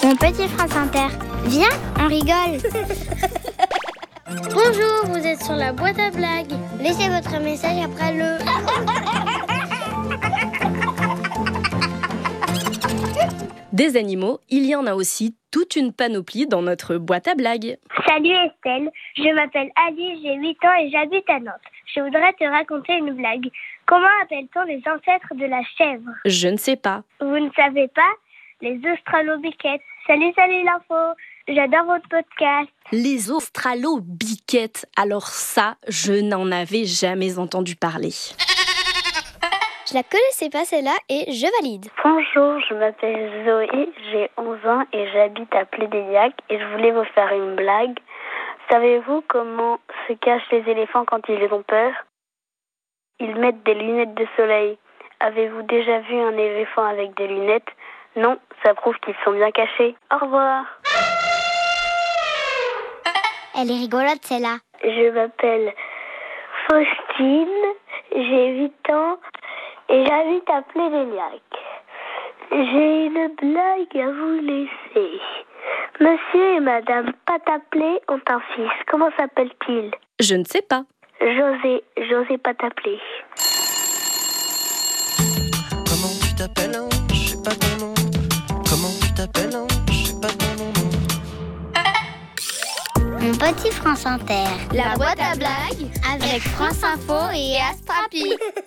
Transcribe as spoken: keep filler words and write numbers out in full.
Mon petit France Inter, viens, on rigole. Bonjour, vous êtes sur la boîte à blagues. Laissez votre message après le... Des animaux, il y en a aussi toute une panoplie dans notre boîte à blagues. Salut Estelle, je m'appelle Ali, j'ai huit ans et j'habite à Nantes. Je voudrais te raconter une blague. Comment appelle-t-on les ancêtres de la chèvre ? Je ne sais pas. Vous ne savez pas ? Les australobiquettes. Salut, salut l'info. J'adore votre podcast. Les australobiquettes. Alors ça, je n'en avais jamais entendu parler. Je la connaissais pas celle-là et je valide. Bonjour, je m'appelle Zoé, j'ai onze ans et j'habite à Plédéliac et je voulais vous faire une blague. Savez-vous comment se cachent les éléphants quand ils ont peur ? Ils mettent des lunettes de soleil. Avez-vous déjà vu un éléphant avec des lunettes ? Non, ça prouve qu'ils sont bien cachés. Au revoir. Elle est rigolote celle-là. Je m'appelle Faustine, j'ai huit ans et j'habite à Plédéliac. J'ai une blague à vous laisser. Monsieur et Madame Pataplé ont un fils. Comment s'appelle-t-il ? Je ne sais pas. José, José Pataplé. Comment tu t'appelles, hein ? Je sais pas ton nom. Comment tu t'appelles, hein ? Je sais pas ton nom. Mon petit France Inter. La boîte à blagues avec France Info et Astrapi.